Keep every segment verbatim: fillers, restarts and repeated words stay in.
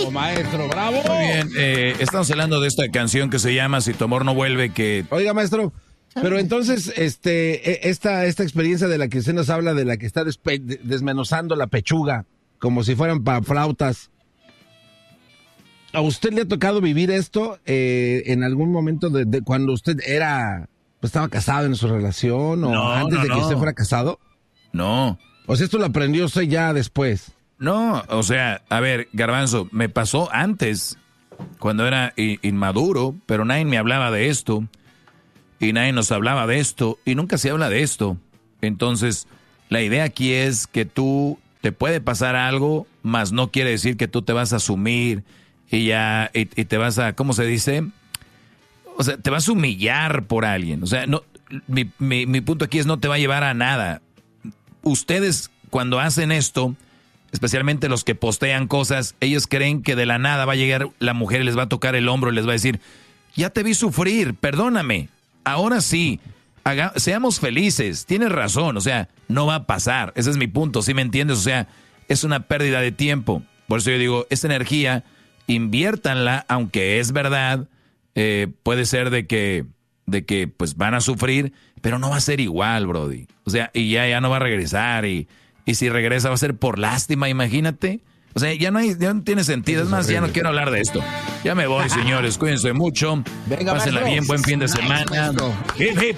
Bravo, maestro, bravo. Muy bien, eh, estamos hablando de esta canción que se llama Si tu amor no vuelve, que... Oiga, maestro, pero entonces, este, esta, esta experiencia de la que usted nos habla, de la que está despe- desmenuzando la pechuga, como si fueran para flautas, ¿a usted le ha tocado vivir esto eh, en algún momento de, de cuando usted era, pues estaba casado en su relación o No, antes no, de que no. usted fuera casado? No, O sea, esto lo aprendió usted ya después. no, o sea, a ver, Garbanzo, me pasó antes, cuando era i- inmaduro, pero nadie me hablaba de esto, y nadie nos hablaba de esto, y nunca se habla de esto. Entonces, la idea aquí es que tú, te puede pasar algo, mas no quiere decir que tú te vas a asumir, y ya, y, y te vas a, ¿cómo se dice? O sea, te vas a humillar por alguien. O sea, no, mi, mi, mi punto aquí es no te va a llevar a nada. Ustedes cuando hacen esto, especialmente los que postean cosas, ellos creen que de la nada va a llegar la mujer y les va a tocar el hombro y les va a decir, ya te vi sufrir, perdóname, ahora sí, haga, seamos felices, tienes razón, o sea, no va a pasar, ese es mi punto, ¿sí me entiendes? O sea, es una pérdida de tiempo, por eso yo digo, esa energía, inviértanla, aunque es verdad, eh, puede ser de que, de que pues van a sufrir, pero no va a ser igual, brody. O sea, y ya, ya no va a regresar. Y, y si regresa va a ser por lástima, imagínate. O sea, ya no hay, ya no tiene sentido. Es más, ya no quiero hablar de esto. Ya me voy, señores. Cuídense mucho. Venga, pásenla maestro. bien. Buen fin de semana. Hip, hip.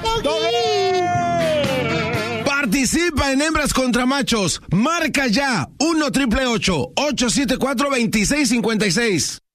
Participa en Hembras contra Machos. Marca ya uno triple ocho, ocho siete cuatro, dos seis cinco seis.